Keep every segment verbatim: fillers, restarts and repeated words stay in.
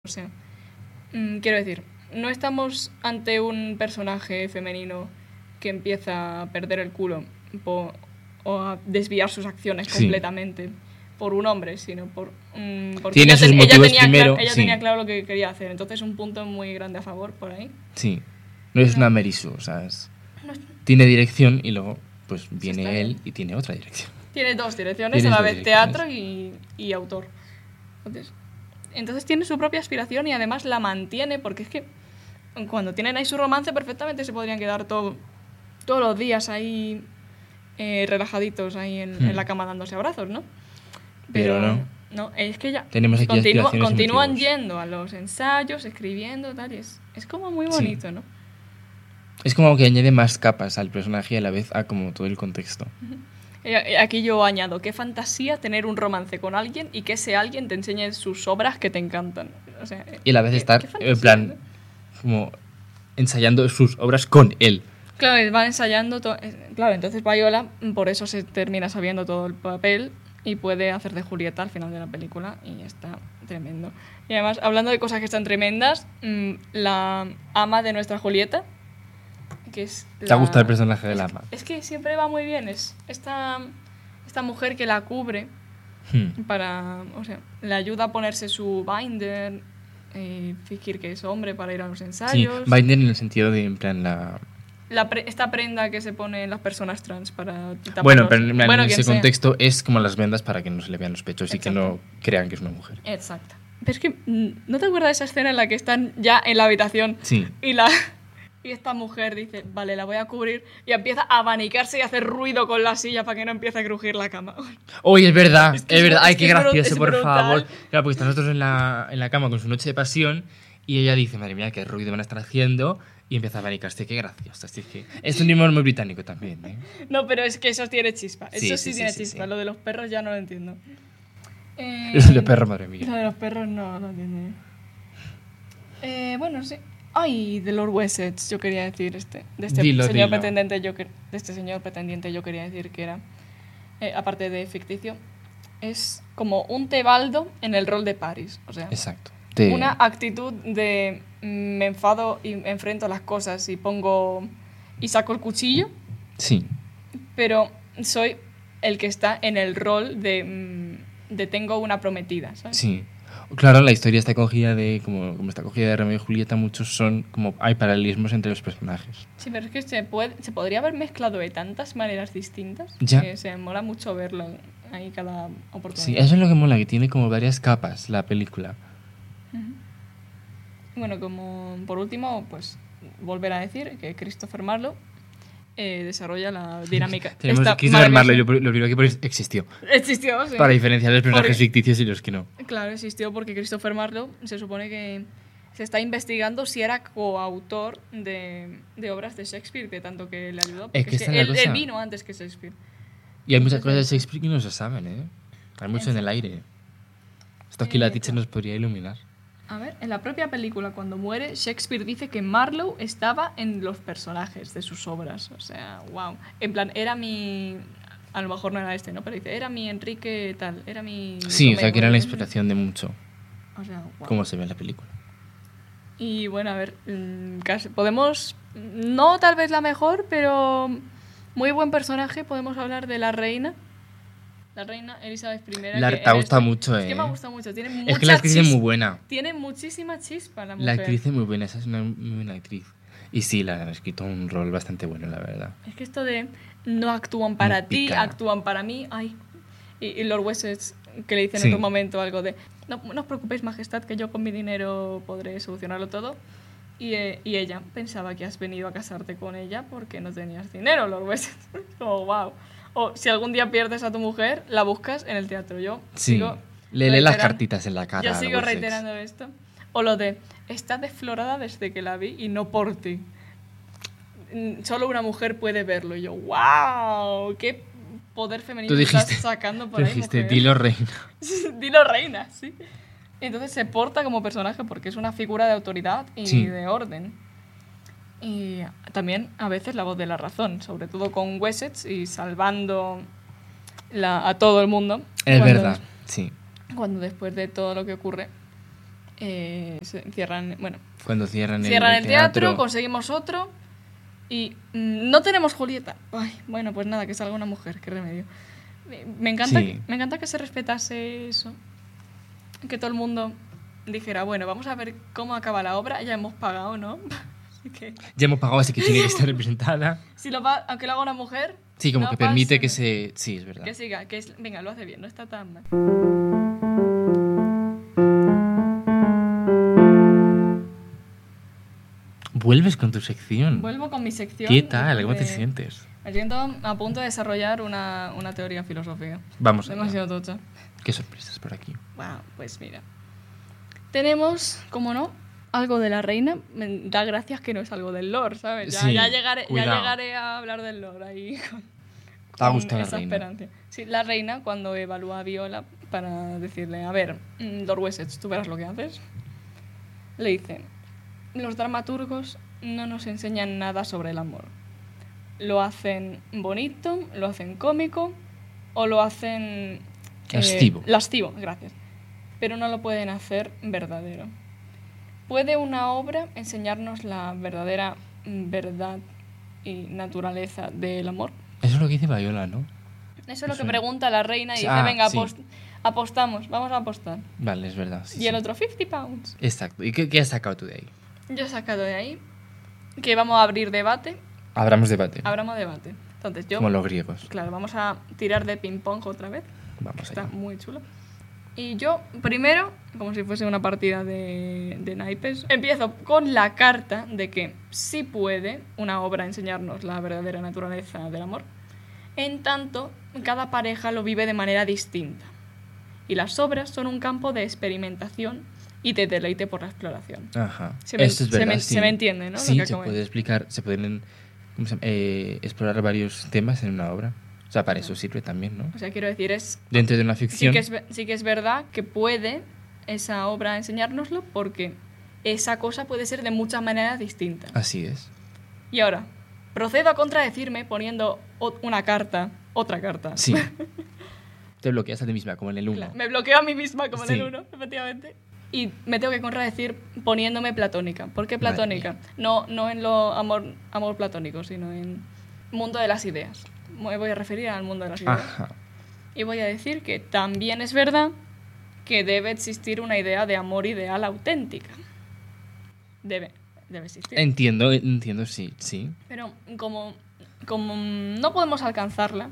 O sea, mm, quiero decir, no estamos ante un personaje femenino que empieza a perder el culo po- o a desviar sus acciones Sí. completamente por un hombre, sino por mm, porque Tiene ella, sus ten- ella motivos tenía, primero, clara, ella sí. tenía claro lo que quería hacer. Entonces, un punto muy grande a favor por ahí. Sí. No es No. una Merisu, ¿sabes? No es- Tiene dirección y luego pues viene está él bien. y tiene otra dirección. Tiene dos direcciones, Tienes a la dos vez direcciones. teatro y, y autor. Entonces, entonces tiene su propia aspiración y además la mantiene, porque es que cuando tienen ahí su romance perfectamente se podrían quedar todo, todos los días ahí eh, relajaditos ahí en, Hmm. en la cama dándose abrazos, ¿no? Pero no. No, es que ya Tenemos aquí continúa- aspiraciones y continúan motivos. yendo a los ensayos, escribiendo, tal, y es, es como muy Sí. bonito, ¿no? Es como que añade más capas al personaje y a la vez a como todo el contexto. Eh, Aquí yo añado, qué fantasía tener un romance con alguien y que ese alguien te enseñe sus obras que te encantan. O sea, eh, Y a la vez qué- estar qué en fantasía, plan ¿no? como ensayando sus obras con él. Claro, van ensayando todo. Claro, entonces Viola por eso se termina sabiendo todo el papel y puede hacer de Julieta al final de la película y está tremendo. Y además, hablando de cosas que están tremendas, mm, la ama de nuestra Julieta, que es ¿Te la- gusta el personaje del es- ama? Es que siempre va muy bien, es esta, esta mujer que la cubre Hmm. para, o sea, le ayuda a ponerse su binder, eh, fingir que es hombre para ir a los Sí, ensayos. Binder en el sentido de en plan la... La pre- esta prenda que se ponen las personas trans para tapar Bueno, los- pero en, plan, bueno, en quien ese sea. contexto es como las vendas para que no se le vean los pechos y que Exacto. no crean que es una mujer. Exacto. Pero es que, mm, ¿no te acuerdas de esa escena en la que están ya en la habitación Sí. y la y esta mujer dice, vale, la voy a cubrir y empieza a abanicarse y a hacer ruido con la silla para que no empiece a crujir la cama? Oye, es verdad, Es es, que es verdad. bru- Ay, es qué que es bru- gracioso, es por brutal. favor. Claro, porque están nosotros en la, en la cama con su noche de pasión y ella dice, madre mía, qué ruido van a estar haciendo y empieza a abanicarse. Qué gracioso. Así que es un humor muy británico también, ¿eh? No, pero es que eso tiene chispa. Sí, Eso sí, sí, sí, tiene sí, chispa. sí. Lo de los perros ya no lo entiendo. Eh, Eso de perro, madre mía. Lo de los perros no lo entiendo. Eh, bueno, sí. Ay, de Lord Wessex, yo quería decir este. De este Dilo, señor dilo. pretendiente, yo que- de este señor pretendiente, yo quería decir que era, eh, aparte de ficticio, es como un Tebaldo en el rol de Paris. O sea, Exacto. Te- una actitud de mm, me enfado y enfrento las cosas y pongo y saco el cuchillo, Sí. pero soy el que está en el rol de, mm, de tengo una prometida, ¿sabes? Sí. Claro, la historia está cogida de, como, como está cogida de Romeo y Julieta, muchos son como, hay paralelismos entre los personajes. Sí, pero es que se, puede, se podría haber mezclado de tantas maneras distintas Ya. que se mola mucho verlo ahí cada oportunidad. Sí, eso es lo que mola, que tiene como varias capas la película. Ujú. Bueno, como por último, pues volver a decir que Christopher Marlowe eh, desarrolla la dinámica. Tenemos esta que saber Marley, maravillosa- lo, lo primero que por existió. Existió, sí. Para diferenciar los personajes Porque- ficticios y los que no. Claro, existió porque Christopher Marlowe se supone que se está investigando si era coautor de, de obras de Shakespeare, de tanto que le ayudó. Porque Es que es esta que es la él, cosa. él vino antes que Shakespeare. Y hay muchas Entonces, cosas de eso. Shakespeare que no se saben, ¿eh? Hay mucho en el aire. Esto aquí Eh, la teacher claro. nos podría iluminar. A ver, en la propia película, cuando muere, Shakespeare dice que Marlowe estaba en los personajes de sus obras. O sea, wow. En plan, era mi... A lo mejor no era este, ¿no? Pero dice, era mi Enrique tal, era mi... Sí, o sea que era la Romeo. inspiración de mucho, O sea, wow. como se ve en la película. Y bueno, a ver, mm, casi- podemos... No tal vez la mejor, pero muy buen personaje. Podemos hablar de la reina. La reina Elizabeth I. La- que te ha en gustado este- mucho, Es que ¿eh? me ha gustado mucho. Tiene Es mucha que la actriz es chispa. muy buena. Tiene muchísima chispa la mujer. La actriz es muy buena, esa es una muy buena actriz. Y sí, la han escrito un rol bastante bueno, la verdad. Es que esto de no actúan para Muy ti, pícara. actúan para mí. Ay. Y, y Lord Wessex, que le dice en Sí. otro momento algo de: no, no os preocupéis, majestad, que yo con mi dinero podré solucionarlo todo. Y, eh, y ella pensaba que has venido a casarte con ella porque no tenías dinero, Lord Wessex. Como, wow. O si algún día pierdes a tu mujer, la buscas en el teatro. Yo Sí, sigo le lee las reiteran- cartitas en la cara. Yo a sigo Wessex. reiterando esto. O lo de: está desflorada desde que la vi y no por ti. Mm, Solo una mujer puede verlo. Y yo, wow, qué poder femenino Tú dijiste, estás sacando por tú ahí, dijiste, mujer. dilo reina. Dilo reina, sí. Entonces se porta como personaje porque es una figura de autoridad y Sí. de orden. Y también a veces la voz de la razón, sobre todo con Wessex y salvando la- a todo el mundo. Es cuando- verdad, sí. Cuando después de todo lo que ocurre, eh, se cierran, bueno, Cuando cierran, cierran el, el teatro, conseguimos otro y mm, no tenemos Julieta. Ay, bueno, pues nada, que salga una mujer, qué remedio. Me, me encanta, Sí. que, me encanta que se respetase eso. Que todo el mundo dijera, bueno, vamos a ver cómo acaba la obra, ya hemos pagado, ¿no? Así que, Ya hemos pagado, así que tiene que estar representada. si lo va, aunque lo haga una mujer, Sí, como no que permite pasa que nada. se... Sí, es verdad. Que siga, que es, venga, lo hace bien, no está tan mal. Vuelves con tu sección. Vuelvo con mi sección. ¿Qué tal? ¿Cómo te de- sientes? Me siento a punto de desarrollar una, una teoría filosófica. Vamos allá. Demasiado tocha. Qué sorpresas por aquí. Bueno, pues mira. Tenemos, como no, algo de la reina. Me da gracias que no es algo del lore, ¿sabes? Ya, Sí, ya, llegaré, ya cuidado. llegaré a hablar del lore ahí con, ¿Te ha con gustado la esa reina? esperanza. Sí, la reina cuando evalúa a Viola para decirle, a ver, mm, Lord Wessex, tú verás lo que haces. Le dice, los dramaturgos no nos enseñan nada sobre el amor. Lo hacen bonito, lo hacen cómico o lo hacen... eh, Lascivo. lascivo, gracias. Pero no lo pueden hacer verdadero. ¿Puede una obra enseñarnos la verdadera verdad y naturaleza del amor? Eso es lo que dice Viola, ¿no? Eso es lo que Eso- pregunta la reina y dice, Ah, venga, sí. apost- apostamos, vamos a apostar. Vale, es verdad. sí, y el sí. otro, cincuenta pounds. Exacto. ¿Y qué, qué has sacado tú de ahí? Yo he sacado de ahí que vamos a abrir debate. Abramos debate. Abramos debate. Entonces yo, Como los griegos. claro, vamos a tirar de ping-pong otra vez. Vamos Está allá. muy chulo. Y yo, primero, como si fuese una partida de, de naipes, empiezo con la carta de que sí puede una obra enseñarnos la verdadera naturaleza del amor, en tanto cada pareja lo vive de manera distinta. Y las obras son un campo de experimentación y de deleite por la exploración. Ajá. Se me- Eso es se verdad, me- sí. se me entiende, ¿no? Lo Sí, que se acabo de- puede explicar, se pueden ¿cómo se llama? Eh, explorar varios temas en una obra. O sea, para eso sirve también, ¿no? O sea, quiero decir, es Dentro de una sí ficción. que, es, ve- sí que es verdad que puede esa obra enseñárnoslo porque esa cosa puede ser de muchas maneras distintas. Así es. Y ahora, procedo a contradecirme poniendo o- una carta, otra carta. Sí. Te bloqueas a ti misma, como en el uno. Claro, me bloqueo a mí misma como Sí. en el uno, efectivamente. Y me tengo que contradecir poniéndome platónica. ¿Por qué Madre platónica? No, no en lo amor, amor platónico, sino en mundo de las ideas. Me voy a referir al mundo de las ideas. Ajá. Y voy a decir que también es verdad que debe existir una idea de amor ideal auténtica. Debe, debe existir. Entiendo, entiendo, sí, sí. Pero como, como no podemos alcanzarla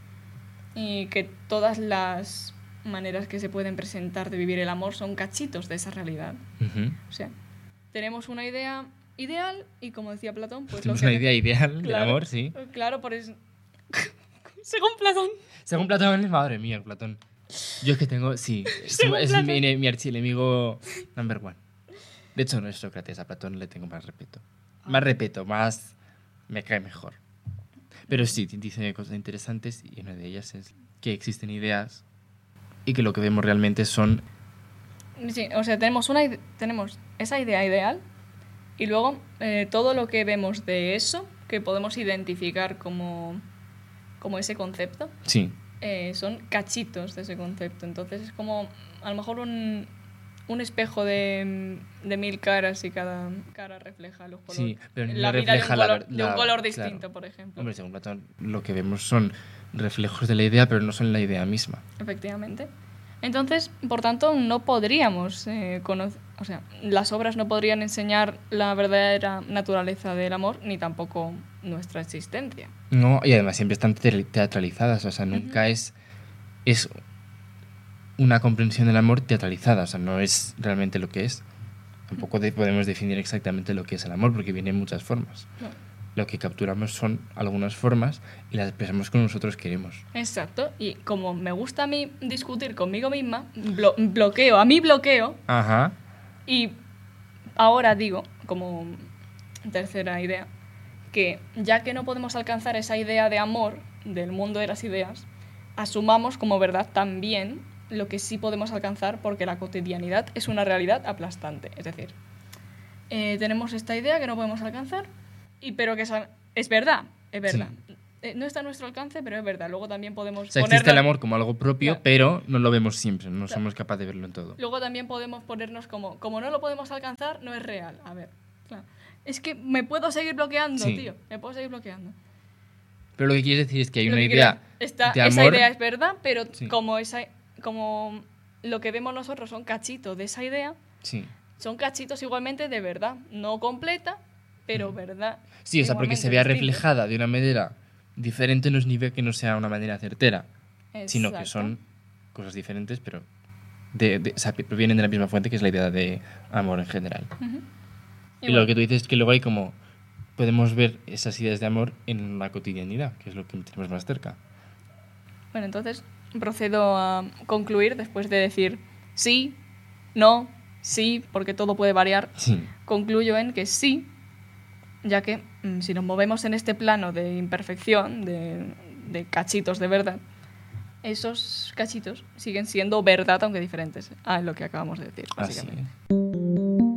y que todas las maneras que se pueden presentar de vivir el amor son cachitos de esa realidad. Ujú. O sea, tenemos una idea ideal y como decía Platón, pues Tenemos lo una que... idea ideal del Claro, amor, sí. Claro, por eso... Según Platón. Según Platón, madre mía, Platón. Yo es que tengo, sí, es, Según es Platón. mi, mi archienemigo number one. De hecho, no es Sócrates, a Platón le tengo más respeto. Más respeto, más... me cae mejor. Pero sí, dice cosas interesantes y una de ellas es que existen ideas y que lo que vemos realmente son... Sí, o sea, tenemos, una, ide- tenemos esa idea ideal y luego eh, todo lo que vemos de eso, que podemos identificar como, como ese concepto, Sí, eh, son cachitos de ese concepto. Entonces es como a lo mejor un, un espejo de, de mil caras y cada cara refleja los colores. sí, pero no la vida refleja de un la color, ver- de un la- color claro. distinto, por ejemplo. Hombre, según Platón, lo que vemos son reflejos de la idea, pero no son la idea misma. Efectivamente. Entonces, por tanto, no podríamos eh, conocer, o sea, las obras no podrían enseñar la verdadera naturaleza del amor, ni tampoco nuestra existencia. No, y además siempre están te- teatralizadas, o sea, nunca es, es una comprensión del amor teatralizada, o sea, no es realmente lo que es. Tampoco de- podemos definir exactamente lo que es el amor, porque viene en muchas formas. No. Lo que capturamos son algunas formas y las expresamos como nosotros queremos. Exacto. Y como me gusta a mí discutir conmigo misma, blo- bloqueo, a mí bloqueo, Ajá. y ahora digo, como tercera idea, que ya que no podemos alcanzar esa idea de amor del mundo de las ideas, asumamos como verdad también lo que sí podemos alcanzar, porque la cotidianidad es una realidad aplastante. Es decir, eh, tenemos esta idea que no podemos alcanzar, y, pero que es, es verdad, es verdad. eh, no está a nuestro alcance, pero es verdad. Luego también podemos O sea, existe ponernos- el amor como algo propio, Claro. pero no lo vemos siempre, no Claro. somos capaces de verlo en todo. Luego también podemos ponernos como, como no lo podemos alcanzar, no es real. A ver, claro. Es que me puedo seguir bloqueando, Sí. tío. Me puedo seguir bloqueando. Pero lo que quieres decir es que hay Lo una que idea quiero- está- de amor... Esa idea es verdad, pero Sí. como, esa, como lo que vemos nosotros son cachitos de esa idea, Sí. son cachitos igualmente de verdad. No completa, pero verdad. Sí, o sea, porque se vea igualmente distinta. reflejada de una manera diferente no significa que no sea una manera certera, sino que Exacto. son cosas diferentes, pero de, de- o sea, que provienen de la misma fuente, que es la idea de amor en general. Ujú. Y, lo que tú dices es que luego hay como... Podemos ver esas ideas de amor en la cotidianidad, que es lo que tenemos más cerca. Bueno, entonces procedo a concluir después de decir sí, no, sí, porque todo puede variar. Sí. Concluyo en que sí, ya que mm, si nos movemos en este plano de imperfección, de, de cachitos de verdad, esos cachitos siguen siendo verdad, aunque diferentes a lo que acabamos de decir, Así básicamente. es.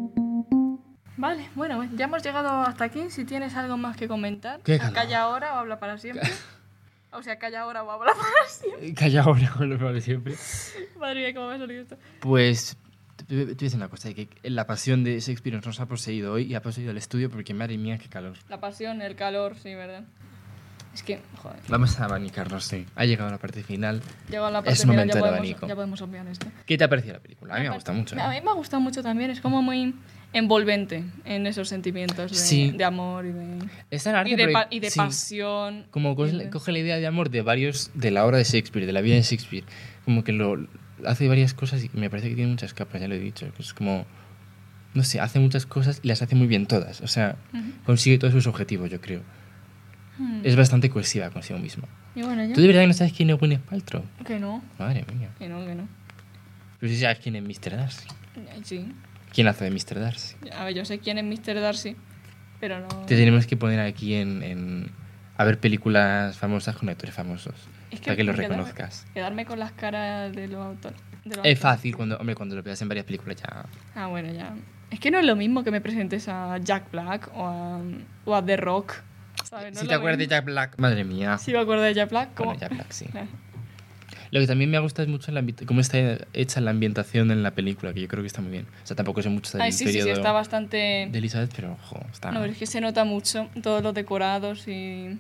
Vale, bueno, ya hemos llegado hasta aquí. Si tienes algo más que comentar, ¿Qué calor? calla ahora o habla para siempre. O sea, calla ahora o habla para siempre. Calla ahora con lo de siempre. Madre mía, cómo me ha salido esto. Pues te te voy a decir una cosa, que la pasión de Shakespeare nos ha poseído hoy y ha poseído el estudio porque madre mía, qué calor. La pasión, el calor, sí, ¿verdad? Es que, joder, Vamos a abanicarnos, sí. Ha llegado la parte final. llegado a la parte Es final, momento ya del podemos, abanico. ya podemos obviar esto. ¿Qué te ha parecido la película? A mí me ha gustado mucho. ¿eh? A mí me ha gustado mucho también, es como muy envolvente en esos sentimientos de, Sí. de amor y de, Es tan arte y de, porque- pa- y de sí, pasión. Como y coge, de- coge la idea de amor de varios, de la obra de Shakespeare, de la vida de Shakespeare, como que lo hace varias cosas y me parece que tiene muchas capas, ya lo he dicho. Que es como, no sé, hace muchas cosas y las hace muy bien todas. O sea, Ujú. consigue todos sus objetivos, yo creo. Hmm. Es bastante cohesiva consigo misma. Y bueno, ya. ¿Tú de verdad que no sabes quién es Gwyneth Paltrow? Que no, Madre mía. que no, que no. Pero sí sabes quién es mister Darcy. Ay, sí. ¿Quién hace de mister Darcy? A ver, yo sé quién es mister Darcy, pero no. Te tenemos que poner aquí en, en- a ver películas famosas con actores famosos. Es para que los quedarme- reconozcas. Quedarme con las caras de los autores. de los Es autores. fácil cuando, hombre, cuando lo veas en varias películas ya. Ah, bueno, ya. Es que no es lo mismo que me presentes a Jack Black o a, o a The Rock. ¿sabes? No si es te lo acuerdas de mismo. Jack Black, madre mía. Sí, me acuerdo de Jack Black. ¿Cómo? Bueno, Jack Black, sí. Claro. Lo que también me gusta es mucho la ambi- cómo está hecha la ambientación en la película, que yo creo que está muy bien. O sea, tampoco sé mucho del Ay, sí, sí, sí, periodo está bastante. de Elizabeth, pero ojo, está. No, pero es que se nota mucho todos los decorados y.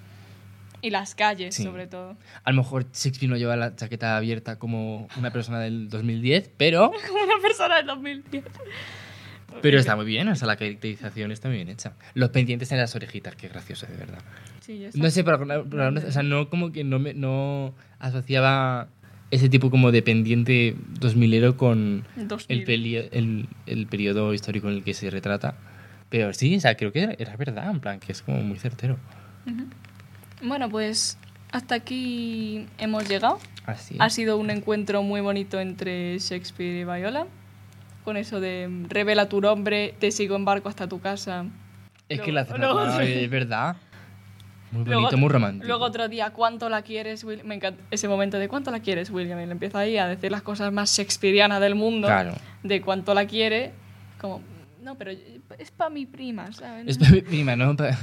Y las calles, Sí. sobre todo. A lo mejor Shakespeare no lleva la chaqueta abierta como una persona del dos mil diez, pero. Como una persona del dos mil diez. Pero está muy bien, o sea, la caracterización está muy bien hecha. Los pendientes en las orejitas, qué gracioso, de verdad. Sí, ya está. No sé, pero, pero no- o sea, no como que no, me, no asociaba ese tipo como de pendiente dos milero con dos el, mil. peli- el, el periodo histórico en el que se retrata. Pero sí, o sea, creo que era, era verdad, en plan, que es como muy certero. Ujú. Bueno, pues hasta aquí hemos llegado. Así. Ha sido un encuentro muy bonito entre Shakespeare y Viola. Con eso de revela tu nombre, te sigo en barco hasta tu casa. Es que Luego- la luego- cena es verdad. Muy bonito, Luego- muy romántico. Luego otro día, ¿cuánto la quieres, William? Me encanta ese momento de ¿cuánto la quieres, William? Y le empieza ahí a decir las cosas más shakespearianas del mundo. Claro. De cuánto la quiere. Como, no, pero es para mi prima, ¿sabes? Es para mi prima, ¿no? Pa-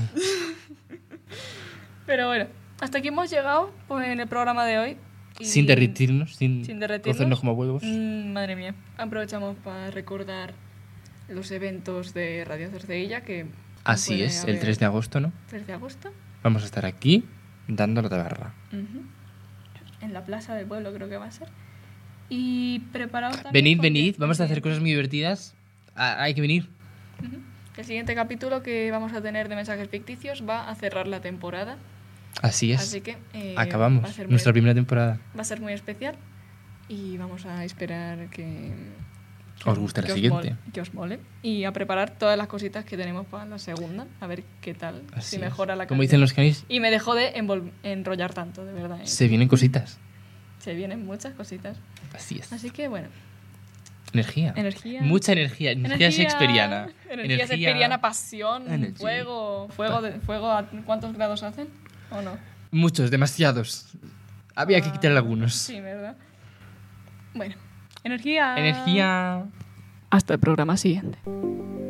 Pero bueno, hasta aquí hemos llegado pues, en el programa de hoy. Y- Sin derretirnos, sin, Sin derretirnos. cocernos como huevos. Mm, madre mía. Aprovechamos para recordar los eventos de Radio Cercedilla que... Así puede es, el haber tres de agosto, ¿no? tres de agosto. Vamos a estar aquí dando la tabarra. Ujú. En la plaza del pueblo creo que va a ser. Y preparaos también... Venid, porque venid, vamos a el hacer siguiente- cosas muy divertidas. Ah, hay que venir. Ujú. El siguiente capítulo que vamos a tener de mensajes ficticios va a cerrar la temporada. Así es. Así que... eh, Acabamos va a ser muy- nuestra primera temporada. Va a ser muy especial y vamos a esperar que... que Os guste la que siguiente. mole, que os mole. Y a preparar todas las cositas que tenemos para la segunda. A ver qué tal, Así si es. mejora la Como calidad. dicen los canis, Y me dejó de envol- enrollar tanto, de verdad. ¿eh? se vienen cositas. Se vienen muchas cositas. Así es. Así que bueno, Energía. energía... Mucha energía. Energía, shakespeariana. Energía shakespeariana, pasión, Energy. fuego... Fuego, de, fuego ¿a ¿Cuántos grados hacen? ¿O no? Muchos, demasiados. Había que Ah, quitar algunos. Sí, ¿verdad? Bueno, energía... Energía. Hasta el programa siguiente.